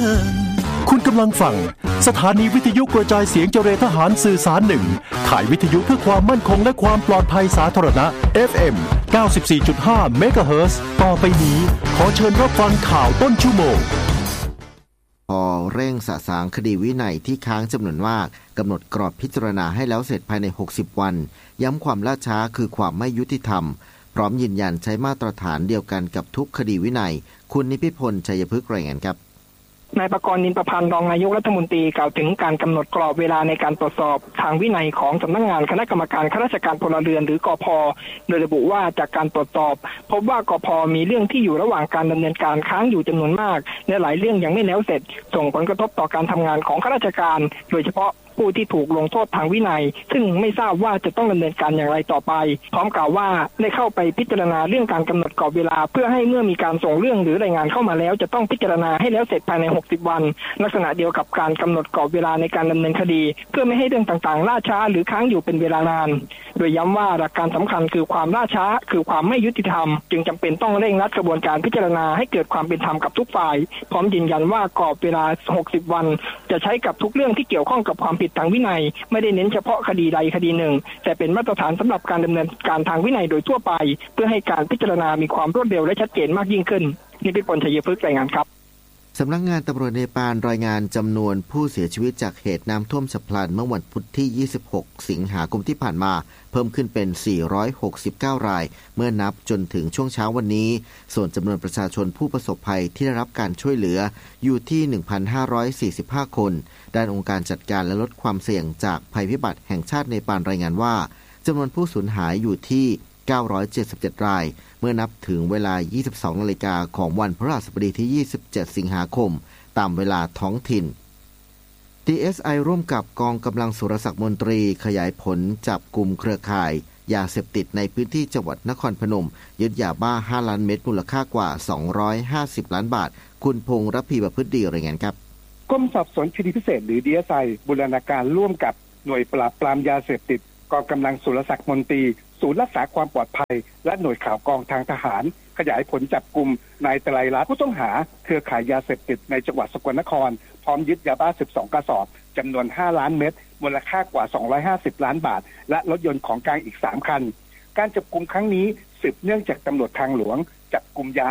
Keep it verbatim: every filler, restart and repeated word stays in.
คุณกำลังฟังสถานีวิทยุกระจายเสียงเจริญทหารสื่อสารหนึ่งขายวิทยุเพื่อความมั่นคงและความปลอดภัยสาธารณะ เอฟ เอ็ม เก้าสิบสี่จุดห้า เมกะเฮิรตซ์ ต่อไปนี้ขอเชิญรับฟังข่าวต้นชั่วโมงพอเร่งสะสางคดีวินัยที่ค้างจำนวนมากกำหนดกรอบพิจารณาให้แล้วเสร็จภายในหกสิบวันย้ำความล่าช้าคือความไม่ยุติธรรมพร้อมยืนยันใช้มาตรฐานเดียวกันกับทุกคดีวินัยคุณนิพิพลชัยพฤกษ์รายงานครับนายประกรณ์ นินประพันธ์รองนายกรัฐมนตรีกล่าวถึงการกำหนดกรอบเวลาในการตรวจสอบทางวินัยของสำนักงานคณะกรรมการข้าราชการพลเรือนหรือกพ.โดยระบุว่าจากการตรวจสอบพบว่ากพ.มีเรื่องที่อยู่ระหว่างการดำเนินการค้างอยู่จำนวนมากและหลายเรื่องยังไม่แล้วเสร็จส่งผลกระทบต่อการทำงานของข้าราชการโดยเฉพาะผู้ที่ถูกลงโทษทางวินัยซึ่งไม่ทราบว่าจะต้องดำเนินการอย่างไรต่อไปพร้อมกล่าวว่าได้เข้าไปพิจารณาเรื่องการกำหนดกรอบเวลาเพื่อให้เมื่อมีการส่งเรื่องหรือรายงานเข้ามาแล้วจะต้องพิจารณาให้แล้วเสร็จภายในหกสิบวันลักษณะเดียวกับการกำหนดกรอบเวลาในการดำเนินคดีเพื่อไม่ให้เรื่องต่างๆล่าช้าหรือค้างอยู่เป็นเวลานานโดยย้ำว่าหลักการสำคัญคือความล่าช้าคือความไม่ยุติธรรมจึงจำเป็นต้องเร่งรัดกระบวนการพิจารณาให้เกิดความเป็นธรรมกับทุกฝ่ายพร้อมยืนยันว่ากรอบเวลาหกสิบวันจะใช้กับทุกเรื่องที่เกี่ยวข้องกับความผิดทางวินัยไม่ได้เน้นเฉพาะคดีใดคดีหนึ่งแต่เป็นมาตรฐานสำหรับการดำเนินการทางวินัยโดยทั่วไปเพื่อให้การพิจารณามีความรวดเร็วและชัดเจนมากยิ่งขึ้นนิพิพลชัยพฤกษ์รายงานครับสำนักงานตำรวจเนปาลรายงานจำนวนผู้เสียชีวิตจากเหตุน้ำท่วมฉับพลันเมื่อวันพุธที่ยี่สิบหกสิงหาคมที่ผ่านมาเพิ่มขึ้นเป็นสี่ร้อยหกสิบเก้ารายเมื่อนับจนถึงช่วงเช้าวันนี้ส่วนจำนวนประชาชนผู้ประสบภัยที่ได้รับการช่วยเหลืออยู่ที่ หนึ่งพันห้าร้อยสี่สิบห้า คนด้านองค์การจัดการและลดความเสี่ยงจากภัยพิบัติแห่งชาติเนปาลรายงานว่าจำนวนผู้สูญหายอยู่ที่เก้าร้อยเจ็ดสิบเจ็ดรายเมื่อนับถึงเวลา ยี่สิบสองนาฬิกาของวันพฤหัสบดีที่ยี่สิบเจ็ดสิงหาคมตามเวลาท้องถิ่น ดี เอส ไอ ร่วมกับกองกำลังสุรศักดิ์มนตรีขยายผลจับกลุ่มเครือข่ายยาเสพติดในพื้นที่จังหวัดนครพนมยึดยาบ้าห้าล้านเม็ดมูลค่ากว่าสองร้อยห้าสิบล้านบาทคุณพงษ์ระพีประพฤติดีรายงานครับกรมสอบสวนคดีพิเศษหรือ ดี เอส ไอ บูรณาการร่วมกับหน่วยปราบปรามยาเสพติดกองกำลังสุรศักดิ์มนตรีศูนย์รักษาความปลอดภัยและหน่วยข่าวกองทางทหารขยายผลจับกุมนายไตรรัตน์ผู้ต้องหาเครือข่ายยาเสพติดในจังหวัดสกลนครพร้อมยึดยาบ้าสิบสองกระสอบจำนวนห้าล้านเม็ดมูลค่ากว่าสองร้อยห้าสิบล้านบาทและรถยนต์ของกลางอีกสามคันการจับกุมครั้งนี้สืบเนื่องจากตำรวจทางหลวงจับกุมยา